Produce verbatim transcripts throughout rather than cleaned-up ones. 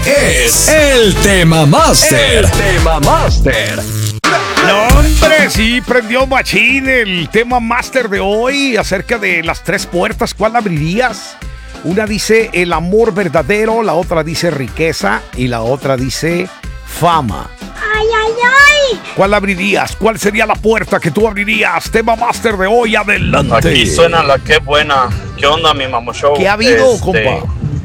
es el Tema Master. El Tema Master. No, hombre, sí, prendió machín el Tema Master de hoy acerca de las tres puertas. ¿Cuál abrirías? Una dice el amor verdadero, la otra dice riqueza y la otra dice fama. ¡Ay, ay, ay! ¿Cuál abrirías? ¿Cuál sería la puerta que tú abrirías? Tema Master de hoy, adelante. Aquí suena la que buena. ¿Qué onda, mi Mamo Show? ¿Qué ha habido, Este, compa?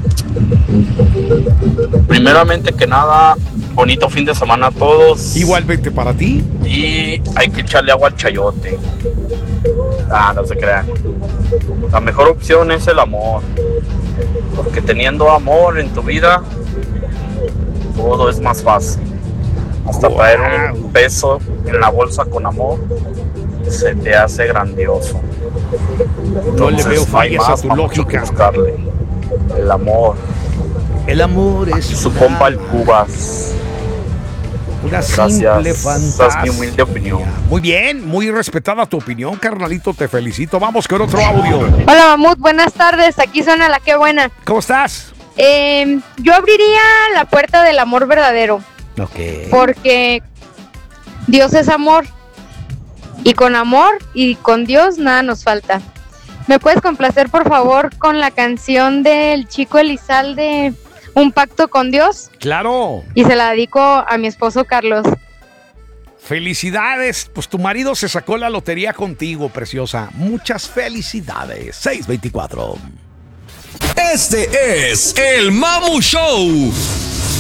Primeramente que nada, bonito fin de semana a todos. Igualmente para ti. Y hay que echarle agua al chayote. Ah, no se crean. La mejor opción es el amor. Porque teniendo amor en tu vida, todo es más fácil. Hasta Wow. traer un peso en la bolsa con amor se te hace grandioso. No le veo no hay fallas a más, tu Mamo Show, que lógica. buscarle. El amor. El amor es Su una compa el alma, Cubas. una Gracias. simple Esa fantasía. es mi humilde opinión. Muy bien, muy respetada tu opinión, carnalito, te felicito. Vamos con otro audio. Hola Mamut, buenas tardes, aquí suena la que buena. ¿Cómo estás? Eh, yo abriría la puerta del amor verdadero, Ok. porque Dios es amor, y con amor y con Dios nada nos falta. ¿Me puedes complacer por favor con la canción del Chico Elizalde, Un pacto con Dios? Claro. Y se la dedico a mi esposo Carlos. Felicidades, pues tu marido se sacó la lotería contigo, preciosa. Muchas felicidades. seis veinticuatro. Este es el Mamu Show.